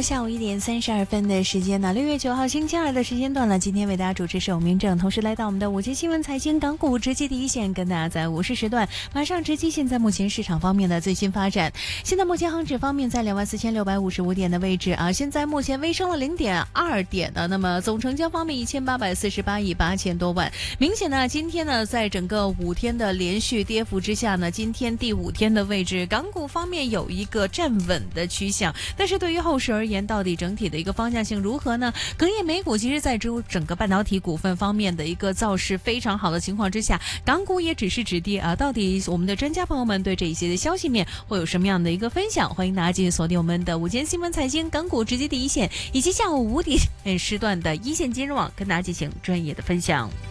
了下午1:32的时间呢，6月9号星期二的时间段了。今天为大家主持是我明正，同时来到我们的午间新闻财经港股直击第一线，跟大家在午市时段马上直击现在目前市场方面的最新发展。现在目前恒指方面在24,655点的位置啊，现在目前微升了0.2点的，那么总成交方面1848亿8000多万。明显呢，今天呢，在整个5天的连续跌幅之下呢，今天第5天的位置，港股方面有一个站稳的趋向，但是对于后市而言，到底整体的一个方向性如何呢？隔夜美股其实在整个半导体股份方面的一个造势非常好的情况之下，港股也只是止跌啊。到底我们的专家朋友们对这一些的消息面会有什么样的一个分享？欢迎大家继续锁定我们的午间新闻财经港股直击第一线，以及下午5点时段的一线金融网，跟大家进行专业的分享。